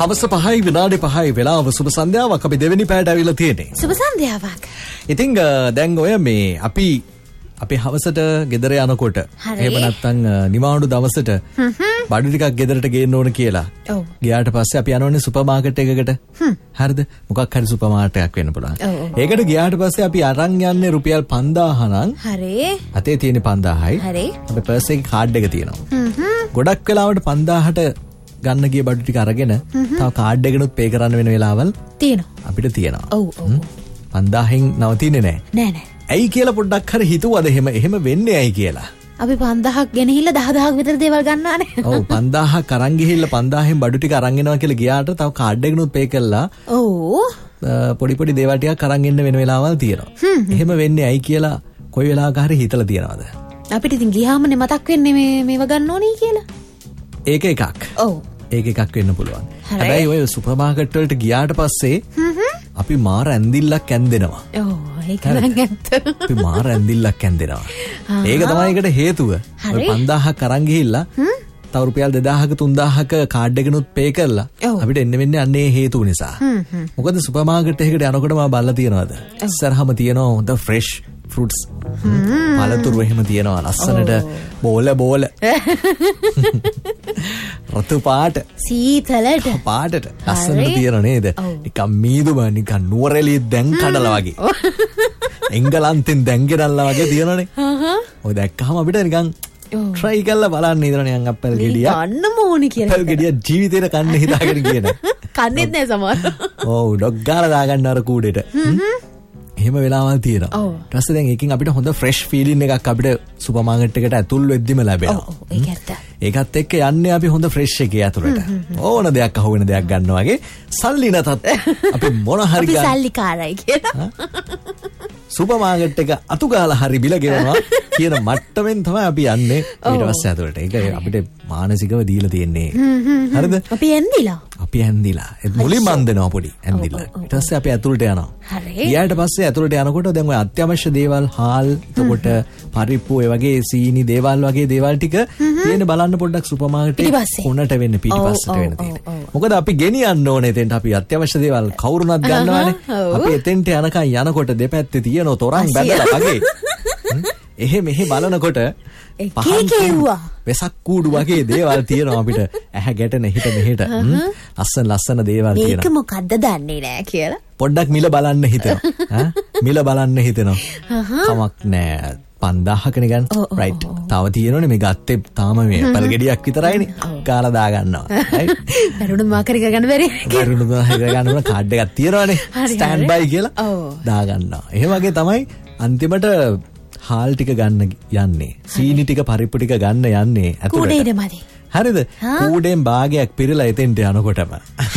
හවස 5යි විනාඩි 5යි වෙලාව සුබ සන්ධ්‍යාවක් අපි දෙවෙනි පැයට ඇවිල්ලා තියෙන්නේ. සුබ සන්ධ්‍යාවක්. ඉතින් දැන් ඔය මේ අපි හවසට ගෙදර යනකොට එහෙම නැත්නම් නිවාඩු දවසට බඩු ටිකක් ගෙදරට ගේන්න ඕන කියලා. ඔව්. ගියාට පස්සේ අපි යනෝනේ සුපර් මාකට් එකකට. හරිද? මොකක් හරි සුපර් මාකට් එකක් වෙන්න පුළුවන්. ඒකට ගියාට පස්සේ අපි අරන් යන්නේ රුපියල් 5000 නම්. හරි. අතේ තියෙන 5000යි. හරි. අපේ පර්ස් එකේ කාඩ් එක තියෙනවා. ගොඩක් වෙලාවට 5000ට ගන්න ගිය බඩු ටික අරගෙන තව කාඩ් එකනොත් පේ කරන්න වෙන වෙලාවල් තියෙනවා. අපිට තියෙනවා. ඔව් ඔව්. 5000න් නවතින්නේ නැහැ. නෑ නෑ. ඇයි කියලා පොඩ්ඩක් හරි හිතුවද එහෙම වෙන්නේ ඇයි කියලා? අපි 5000ක් ගෙනහිල්ලා 10000ක් විතර දේවල් ගන්නවානේ. ඔව් 5000ක් අරන් ගිහිල්ලා 5000න් බඩු ටික අරන් එනවා කියලා ගියාට තව කාඩ් එකනොත් පේ කළා. ඔව්. පොඩි දේවල් ටිකක් අරන් එන්න වෙන වෙලාවල් තියෙනවා. එහෙම වෙන්නේ ඇයි කියලා කොයි වෙලාවක හරි හිතලා තියනවද? අපිට ඉතින් ගියාමනේ මතක් වෙන්නේ මේව ගන්න ඕනේ කියලා. ඒක එකක්. ඔව්. ඒක එකක් වෙන්න පුළුවන්. හැබැයි ඔය සුපර් මාකට් වලට ගියාට පස්සේ අපි මාර ඇන්දිල්ලක් ඇන්දෙනවා. ඔව් ඒක නම් ඇත්ත. අපි මාර ඇන්දිල්ලක් ඇන්දෙනවා. ඒක තමයි ඒකට හේතුව. ඔය 5000ක් අරන් ගිහිල්ලා තව රුපියල් 2000ක 3000ක කාඩ් එකනොත් පේ කරලා අපිට එන්න වෙන්නේ අන්නේ හේතුව නිසා. මොකද සුපර් මාකට් එකකට යනකොට මම බලලා තියනවාද? ඉස්සරහම තියනවා හොඳ ෆ්‍රෙෂ් ෆෘට්ස්. පළතුරු එහෙම තියනවා ලස්සනට බෝල රතු පාට සීතලට පාටට ලස්සනට තියන නේද? නිකන් මීදුම නිකන් නුවරඑළිය දැන් කඩලා වගේ. එංගලන්තෙන් දැන් ගෙනල්ලා වගේ තියනනේ. ඔය දැක්කම අපිට නිකන් try කරලා බලන්න ඉදරනේ යන් අප්පල් ගෙඩිය. කන්න ඕනි කියලා. අප්පල් ගෙඩිය ජීවිතේට කන්න හිතාගෙන කියන. කන්නේත් නෑ සමහර. ඔව් ඩොග් ගාලා දාගන්න අර කූඩේට. එහෙම වෙලාවල් තියෙනවා. ඊට පස්සේ දැන් එකකින් අපිට හොඳ ෆ්‍රෙෂ් ෆීලින් එකක් අපිට සුපර් මාකට් එකට ඇතුල් වෙද්දිම ලැබෙනවා. ඔව් ඒක ඇත්ත. ඒකත් එක්ක යන්නේ අපි හොඳ ෆ්‍රෙෂ් එකේ ඇතුළට. ඕන දෙයක් අහුවෙන දෙයක් ගන්නවා වගේ සල්ලි නැතත් අපි මොන හරි ගන්න. අපි සල්ලිකාරයි කියලා. සුපර් මාකට් එක අතු ගාලා හරි බිල ගෙවනවා කියන මට්ටමෙන් තමයි අපි යන්නේ ඊට පස්සේ ඇතුළට. ඒක අපිට මානසිකව දීලා තියෙන්නේ. හරිද? අපි ඇන්දිලා. මුලින්ම අන්දනවා පොඩි ඇන්දිලා. ඊට පස්සේ අපි ඇතුළට යනවා. හරි. ඊට පස්සේ ඇතුළට යනකොට දැන් ඔය අත්‍යවශ්‍ය දේවල් හාල් එතකොට පරිප්පු ඒ වගේ සීනි දේවල් වගේ දේවල් ටික තියෙන බලන්න පොඩ්ඩක් සුපර් මාකට් එකේ කොනට වෙන්න පිටිපස්සට වෙන්න තියෙන්නේ. මොකද අපි ගෙනියන්න ඕනේ එතෙන්ට අපි අත්‍යවශ්‍ය දේවල් කවුරුනත් ගන්නවානේ. අපි එතෙන්ට යනකම් යනකොට දෙපැත්තේ තියෙන තොරන් බැඳලා වගේ. එහෙ මෙහෙ බලනකොට පහන් වෙසක් කූඩු වගේ දේවල් තියෙනවා අපිට ඇහැ ගැටෙන හිට මෙහෙට. ලස්සන දේවල් තියෙනවා. මේක මොකද්ද දන්නේ නෑ කියලා. පොඩ්ඩක් මිල බලන්න හිතෙනවා. මිල බලන්න හිතෙනවා. කමක් නෑ. 5000කනේ ගන්න. රයිට්. තව තියෙනවනේ මේ ගත්තේ තාම මේ ඇපල් ගෙඩියක් විතරයිනේ. කාලා දා ගන්නවා. රයිට්. දරුණු මාකරි කරගන්න බැරි. දරුණු මාකරි කරගන්න ඕන කාඩ් එකක් තියෙනවනේ. ස්ටෑන්ඩ් බයි කියලා දා ගන්නවා. ඒ වගේ තමයි අන්තිමට හාල් ටික ගන්න යන්නේ. සීනි ටික පරිප්පු ටික ගන්න යන්නේ ඇතුළට. කූඩේට මදි. හරිද? කූඩෙන් භාගයක් පිරලා එතෙන්ට යනකොටම.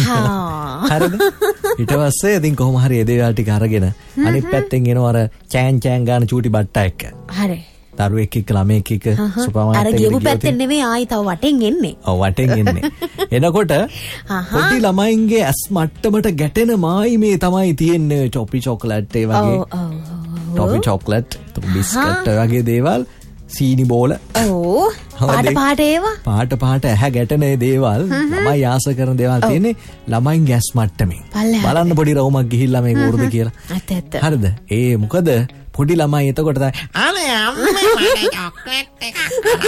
හරිද? ඊට පස්සේ ඉතින් කොහොම හරි ඒ දේවල් ටික අරගෙන අනිත් පැත්තෙන් එනවා අර චෑන් ගන්න චූටි බට්ටා එක්ක. හරි. දරුවෙක් එක්ක ළමයෙක් එක්ක සුපර් මාකට් එකේ. අර ගියපු පැත්තෙන් නෙමෙයි ආයි තව වටෙන් එන්නේ. ඔව් වටෙන් එන්නේ. එනකොට පොඩි ළමයින්ගේ ඇස් මට්ටමට ගැටෙන මායිමේ තමයි තියෙන්නේ චොපි චොක්ලට් ඒ වගේ. ටොපි චොක්ලට් බිස්කට් වගේ දේවල් සීනි බෝල. ඔව් පාට ඒවා පාට ඇහැ ගැටෙන දේවල් ළමයි ආස කරන දේවල් තියෙන්නේ ළමයින් ගෑස් මට්ටමේ. බලන්න පොඩි රවුමක් ගිහිල්ලා මේක උරුද කියලා. ඇත්ත. හරිද? ඒ මොකද පොඩි ළමයි එතකොට තමයි අනේ අම්මේ මගේ චොක්ලට් එකක්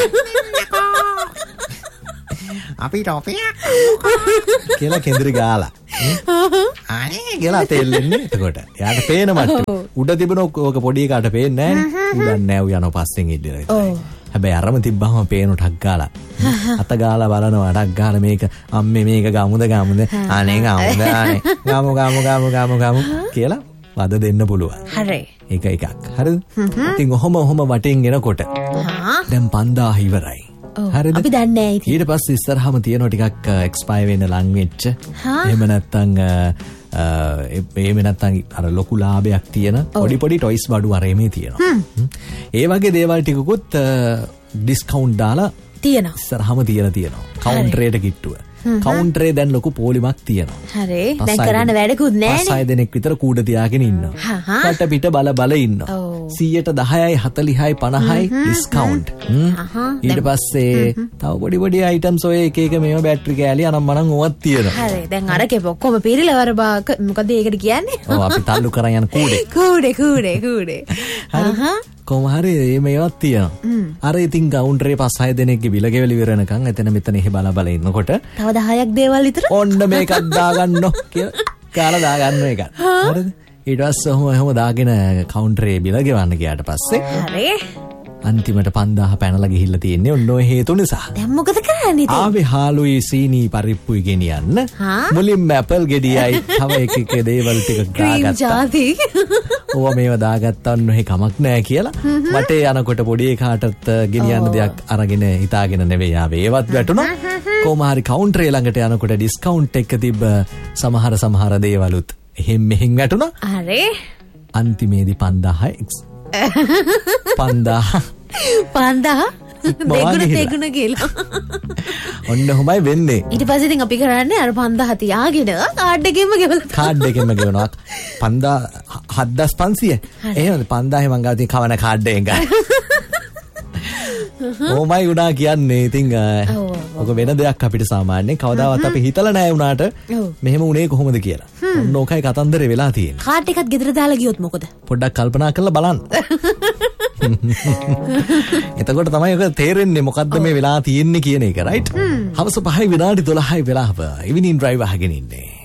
අපි ටොපියක් කියලා කෙන්දරි ගාලා අනේ කියලා තෙල්ලෙන්නේ එතකොට. යාට පේන මට්ටම. උඩ තිබුණ ඕක පොඩි එකාට පේන්නේ නැහැ. උඩන් නෑ යන පස්සෙන් ඉල්ලලා. හැබැයි අරම තිබ්බහම පේන ටක් ගාලා. අත ගාලා බලනවා ටක් ගාලා මේක අම්මේ මේක ගමුද අනේ ගමුද අනේ ගමු කියලා වද දෙන්න පුළුවන්. හරි. ඒක එකක්. හරිද? ඉතින් ඔහොම වටෙන් එනකොට දැන් 5000 ඉවරයි. හරිද? අපි දන්නේ නැහැ ඉතින්. ඊට පස්සේ ඉස්සරහම තියෙනවා ටිකක් එක්ස්පයර් වෙන්න ලං වෙච්ච. එහෙම නැත්නම් අර ලොකු ලාභයක් තියෙන පොඩි टॉयස් බඩු අරෙමේ තියෙනවා. ඒ වගේ දේවල් ටිකකුත් ඩිස්කවුන්ට් දාලා තියෙනවා. ඉස්සරහම තියෙනවා. කවුන්ටරේට කිට්ටුව. කවුන්ටරේ දැන් ලොකු පෝලිමක් තියෙනවා. හරි. දැන් කරන්න වැඩකුත් නැහැ නේ. 5 දෙනෙක් විතර කූඩ තියාගෙන ඉන්නවා. කට පිට බල ඉන්නවා. 110යි 40යි 50යි ඩිස්කවුන්ට්. ඊට පස්සේ තව පොඩි අයිටම්ස් ඔය එක මේව බැටරි කෑලි අනම්මනම් ඕවත් තියෙනවා. හරි. දැන් අරකේ ඔක්කොම පිරිලවර මොකද ඒකට කියන්නේ? ඔව් අපි තල්ලු කරන් යන කූඩේ. හරි. කොහොමහරි මේවත් තියෙනවා. අර ඉතින් කවුන්ටරේ 5-6 දෙනෙක්ගේ බිල ගෙවලි ඉවරනකන් එතන මෙතන එහෙ බල ඉන්නකොට තව 10ක් දේවල් විතර ඔන්න මේකක් දාගන්නෝ කියලා කාලා දාගන්න එක. හරිද? ඊට පස්සේ ඔහොම දාගෙන කවුන්ටරේ බිල ගෙවන්න ගියාට පස්සේ හරි. අන්තිමට 5000 පැනලා ගිහිල්ලා තියෙන්නේ ඔන්න ඔය හේතු නිසා. දැන් මොකද කරන්නේ ඉතින්? ආවේ හාලුයි සීනි පරිප්පුයි ගෙනියන්න. මුලින්ම ඇපල් ගෙඩියයි තව එක දේවල් ටික දාගත්තා. ඕවා මේව දාගත්තා ඔන්න ඔහේ කමක් නැහැ කියලා. වටේ යනකොට පොඩි එකාටත් ගෙනියන්න දෙයක් අරගෙන හිතාගෙන නෙවෙයි ආවේ. ඒවත් වැටුණා. කොහොම හරි කවුන්ටරේ ළඟට යනකොට ඩිස්කවුන්ට් එක තිබ්බ සමහර දේවලුත් එහෙන් මෙහෙන් වැටුණා. හරි. අන්තිමේදී 5000 දෙගුණ කියලා. ඔන්න ඔහොමයි වෙන්නේ. ඊට පස්සේ ඉතින් අපි කරන්නේ අර 5000 තියාගෙන කාඩ් එකෙන්ම ගෙවනවා. 7500. එහෙමද 5000 මං ගාතින් කවන කාඩ් එකෙන් ගන්න. ඕමයි උනා කියන්නේ. ඉතින් ඔක වෙන දෙයක් අපිට සාමාන්‍යයෙන් කවදාවත් අපි හිතලා නැහැ උනාට මෙහෙම උනේ කොහොමද කියලා. ඔන්න ඕකයි කතන්දරේ වෙලා තියෙන්නේ. කාඩ් එකත් ගෙදර දාලා ගියොත් මොකද? පොඩ්ඩක් කල්පනා කරලා බලන්න. එතකොට තමයි ඔක තේරෙන්නේ මොකද්ද මේ වෙලා තියෙන්නේ කියන එක, රයිට්? හවස 5:12 වෙලාව ඉවිනින් ඩ්‍රයිව් අහගෙන ඉන්නේ.